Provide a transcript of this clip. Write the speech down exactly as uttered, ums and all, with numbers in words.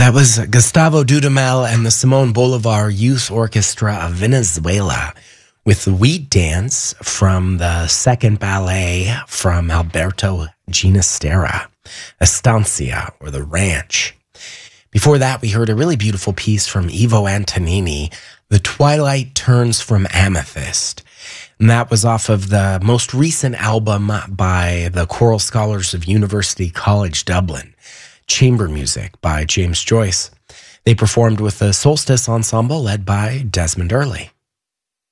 That was Gustavo Dudamel and the Simon Bolivar Youth Orchestra of Venezuela with the Weed Dance from the second ballet from Alberto Ginastera, Estancia, or The Ranch. Before that, we heard a really beautiful piece from Ivo Antonini, The Twilight Turns from Amethyst. And that was off of the most recent album by the Choral Scholars of University College Dublin, Chamber Music by James Joyce. They performed with the Solstice Ensemble led by Desmond Early.